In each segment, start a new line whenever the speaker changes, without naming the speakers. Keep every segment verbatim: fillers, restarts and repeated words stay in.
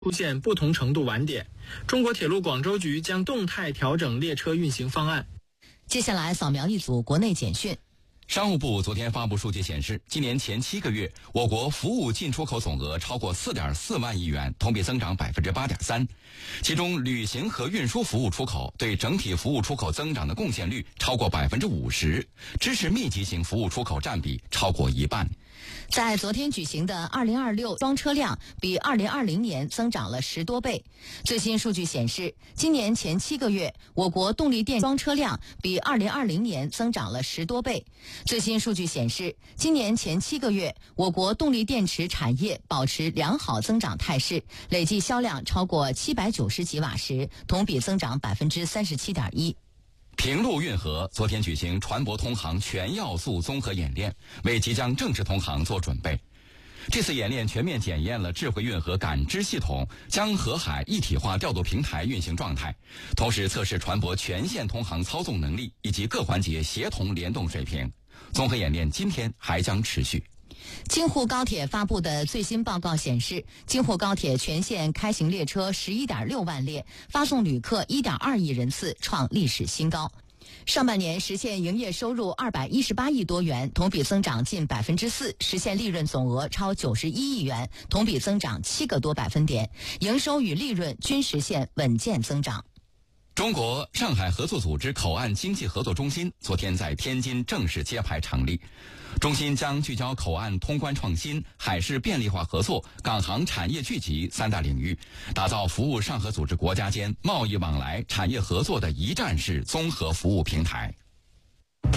出现不同程度晚点，中国铁路广州局将动态调整列车运行方案。
接下来扫描一组国内简讯。
商务部昨天发布数据显示，今年前七个月，我国服务进出口总额超过 四点四万亿元，同比增长 百分之八点三。其中，旅行和运输服务出口对整体服务出口增长的贡献率超过 百分之五十， 支持密集型服务出口占比超过一半。
在昨天举行的二零二六装车量比二零二零年增长了十多倍。最新数据显示，今年前七个月，我国动力电装车量比二零二零年增长了十多倍。最新数据显示，今年前七个月，我国动力电池产业保持良好增长态势，累计销量超过七百九十吉瓦时，同比增长 百分之三十七点一。
平陆运河昨天举行船舶通航全要素综合演练，为即将正式通航做准备。这次演练全面检验了智慧运河感知系统将河海一体化调度平台运行状态，同时测试船舶全线通航操纵能力以及各环节协同联动水平。综合演练今天还将持续。
京沪高铁发布的最新报告显示，京沪高铁全线开行列车 十一点六万列，发送旅客 一点二亿人次，创历史新高。上半年实现营业收入二百一十八亿多元，同比增长近 百分之四， 实现利润总额超九十一亿元，同比增长七个多百分点，营收与利润均实现稳健增长。
中国上海合作组织口岸经济合作中心昨天在天津正式揭牌成立。中心将聚焦口岸通关创新、海事便利化合作、港航产业聚集三大领域，打造服务上合组织国家间贸易往来、产业合作的一站式综合服务平台。
您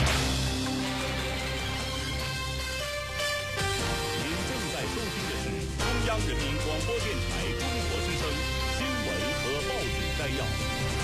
正在收听的是中央人民广播电台中国之声新闻和报纸摘要。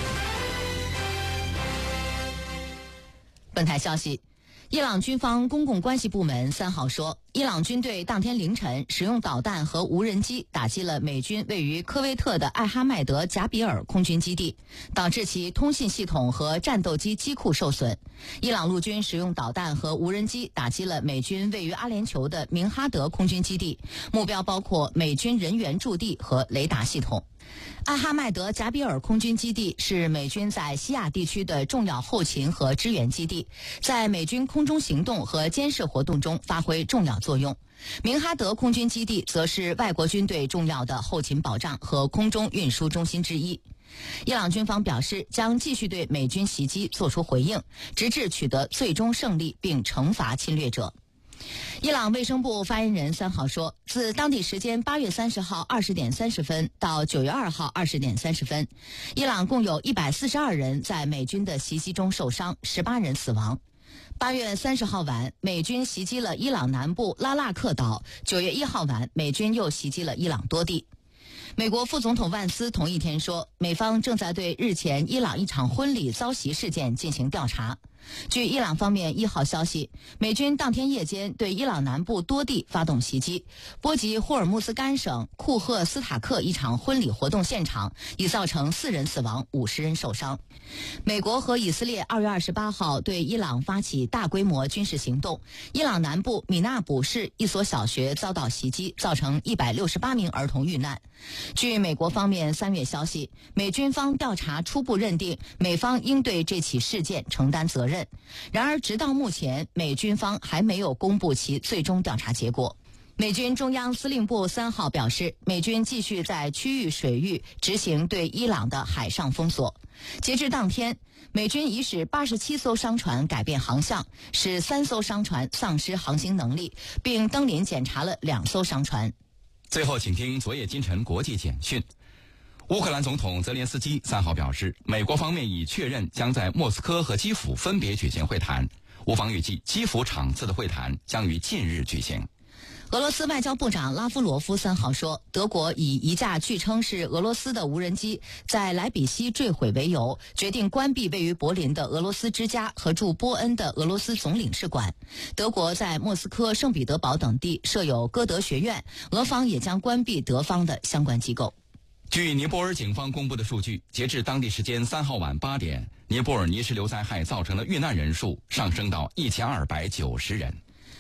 本台消息，伊朗军方公共关系部门三号说，伊朗军队当天凌晨使用导弹和无人机打击了美军位于科威特的艾哈迈德贾比尔空军基地，导致其通信系统和战斗机机库受损。伊朗陆军使用导弹和无人机打击了美军位于阿联酋的明哈德空军基地，目标包括美军人员驻地和雷达系统。艾哈迈德贾比尔空军基地是美军在西亚地区的重要后勤和支援基地，在美军空中行动和监视活动中发挥重要作用。明哈德空军基地则是外国军队重要的后勤保障和空中运输中心之一。伊朗军方表示，将继续对美军袭击作出回应，直至取得最终胜利并惩罚侵略者。伊朗卫生部发言人三号说，自当地时间八月三十号二十点三十分到九月二号二十点三十分，伊朗共有一百四十二人在美军的袭击中受伤，十八人死亡。八月三十号晚，美军袭击了伊朗南部拉腊克岛；九月一号晚，美军又袭击了伊朗多地。美国副总统万斯同一天说，美方正在对日前伊朗一场婚礼遭袭事件进行调查。据伊朗方面一号消息，美军当天夜间对伊朗南部多地发动袭击，波及霍尔木兹干省库赫斯塔克一场婚礼活动现场，已造成四人死亡，五十人受伤。美国和以色列二月二十八号对伊朗发起大规模军事行动，伊朗南部米纳卜市一所小学遭到袭击，造成一百六十八名儿童遇难。据美国方面三月消息，美军方调查初步认定美方应对这起事件承担责任。然而直到目前，美军方还没有公布其最终调查结果。美军中央司令部三号表示，美军继续在区域水域执行对伊朗的海上封锁。截至当天，美军已使八十七艘商船改变航向，使三艘商船丧失航行能力，并登临检查了两艘商船。
最后请听昨夜今晨国际简讯。乌克兰总统泽连斯基三号表示，美国方面已确认将在莫斯科和基辅分别举行会谈，乌方预计基辅场次的会谈将于近日举行。
俄罗斯外交部长拉夫罗夫三号说，德国以一架据称是俄罗斯的无人机在莱比锡坠毁为由，决定关闭位于柏林的俄罗斯之家和驻波恩的俄罗斯总领事馆。德国在莫斯科、圣彼得堡等地设有歌德学院，俄方也将关闭德方的相关机构。
据尼泊尔警方公布的数据，截至当地时间三号晚八点，尼泊尔泥石流灾害造成的遇难人数上升到一千二百九十人。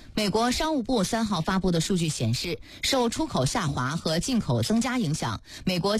美国商务部三号发布的数据显示，受出口下滑和进口增加影响，美国